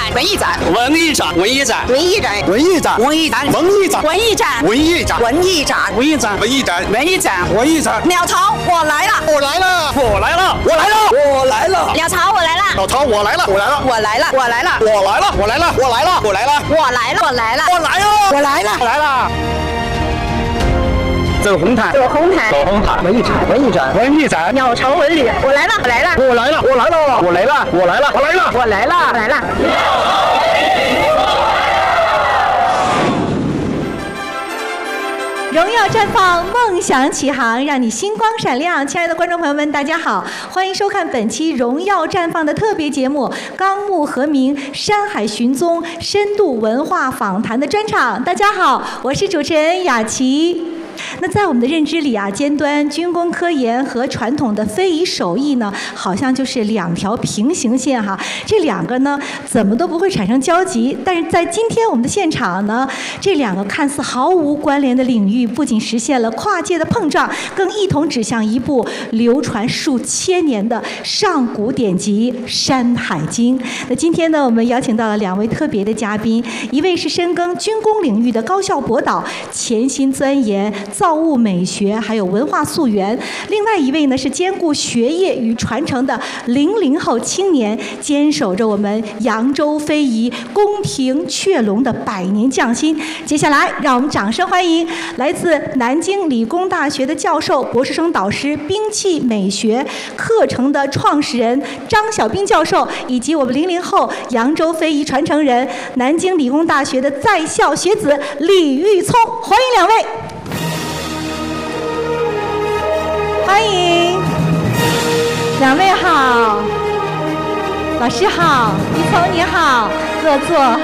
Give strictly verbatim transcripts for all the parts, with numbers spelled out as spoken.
展，文艺展， 文艺展，文艺展， 文艺展， 文艺展， 文艺展， 文艺展， 文艺展， 文艺展， 文艺展， 文艺展，文艺展， 文艺展， 文艺展。 鸟巢，我来了， 我来了，我来了，我来了，我来了。 鸟巢，我来了， 老曹，我来了，我来了， 我来了，我来了， 我来了，我来了，我来了，我来了， 我来了，我来了， 我来了， 我来了， 我来了。走红毯， 走红毯， 走红毯， 文艺展，文艺展， 文艺展。 鸟巢文旅，我来了，我来了， 我来了，我来了，我来了，我来了，我来了， 我来了，我来了。 荣耀绽放，梦想起航，让你星光闪亮。亲爱的观众朋友们，大家好，欢迎收看本期《荣耀绽放》的特别节目《纲目和鸣山海寻踪深度文化访谈》的专场。大家好，我是主持人雅琪。那在我们的认知里啊，尖端军工科研和传统的非遗手艺呢，好像就是两条平行线哈。这两个呢，怎么都不会产生交集。但是在今天我们的现场呢，这两个看似毫无关联的领域，不仅实现了跨界的碰撞，更一同指向一部流传数千年的上古典籍《山海经》。那今天呢，我们邀请到了两位特别的嘉宾，一位是深耕军工领域的高校博导，潜心钻研造物美学还有文化溯源；另外一位呢是兼顾学业与传承的零零后青年，坚守着我们扬州非遗宫廷雀龙的百年匠心。接下来，让我们掌声欢迎来自南京理工大学的教授、博士生导师、兵器美学课程的创始人张晓兵教授，以及我们零零后扬州非遗传承人、南京理工大学的在校学子李玉聪，欢迎两位。欢迎，两位好，老师好，一聪你好，坐坐哈。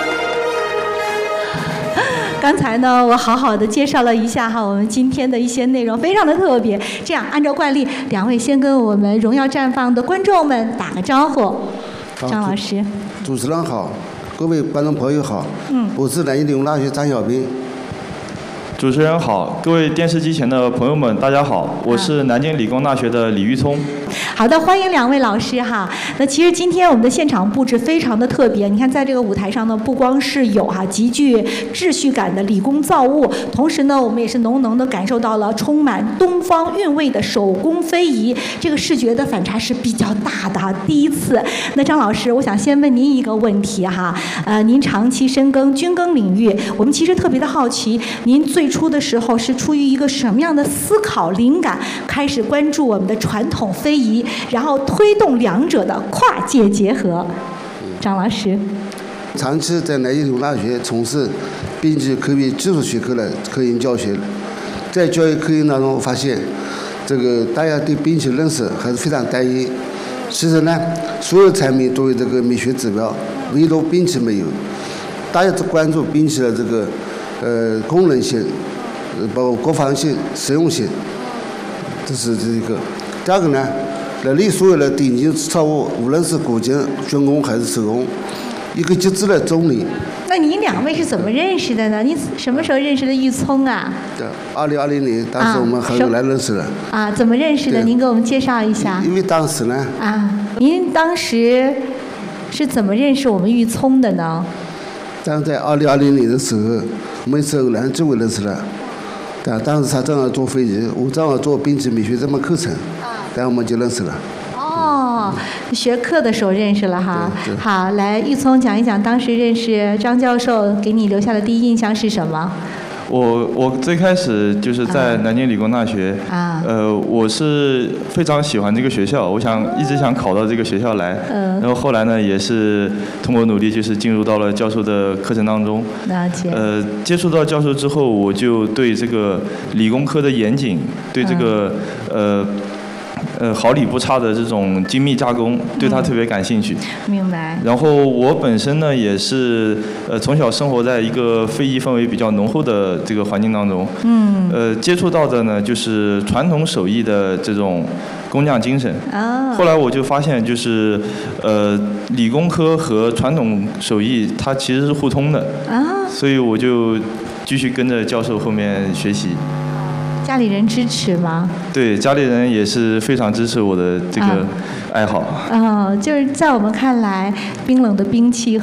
刚才呢，我好好的介绍了一下哈，我们今天的一些内容非常的特别。这样，按照惯例，两位先跟我们荣耀绽放的观众们打个招呼。张老师， 主持人好，各位观众朋友好， 嗯， 我是南京理工大学张晓兵。 主持人好，各位电视机前的朋友们，大家好，我是南京理工大学的李玉聪。 好的，欢迎两位老师哈。那其实今天我们的现场布置非常的特别，你看在这个舞台上呢，不光是有哈极具秩序感的理工造物，同时呢，我们也是浓浓的感受到了充满东方韵味的手工非遗，这个视觉的反差是比较大的哈。第一次，那张老师，我想先问您一个问题哈，呃，您长期深耕军工领域，我们其实特别的好奇，您最初的时候是出于一个什么样的思考灵感，开始关注我们的传统非遗，然后推动两者的跨界结合？张老师， 长期在南京理工大学从事兵器科学技术学科的科研教学，在教育科研当中，我发现这个大家对兵器认识还是非常单一。其实呢，所有产品都有这个美学指标，唯独兵器没有。大家只关注兵器的这个呃功能性，呃包括国防性、实用性，这是这一个。第二个呢，人类所有的顶级造物，无论是古今、军工还是手工，一个极致的中立。 那您两位是怎么认识的呢？您什么时候认识的玉聪啊？ 对，二零二零年，当时我们很有来认识的。 啊，怎么认识的？您给我们介绍一下。 因为当时呢。 啊，您当时是怎么认识我们玉聪的呢？ 当在二零二零年的时候，我们是偶然机会认识的。对，当时他正好做非遗，我正好做兵器美学这门课程，然后我们就认识了。 哦，学课的时候认识了哈。好，来，玉聪讲一讲当时认识张教授给你留下的第一印象是什么？ 我我最开始就是在南京理工大学， 啊， 呃，我是非常喜欢这个学校，我想一直想考到这个学校来， 嗯， 然后后来呢，也是通过努力，就是进入到了教授的课程当中， 了解， 呃，接触到教授之后，我就对这个理工科的严谨，对这个、嗯、呃。呃，毫厘不差的这种精密加工，对他特别感兴趣。 明白。 然后我本身呢，也是呃从小生活在一个非遗氛围比较浓厚的这个环境当中。 嗯。 呃，接触到的呢，就是传统手艺的这种工匠精神。 啊。 后来我就发现，就是呃理工科和传统手艺它其实是互通的。 啊。 所以我就继续跟着教授后面学习。 家里人支持吗？ 对，家里人也是非常支持我的这个爱好。 嗯、呃，就是在我们看来，冰冷的兵器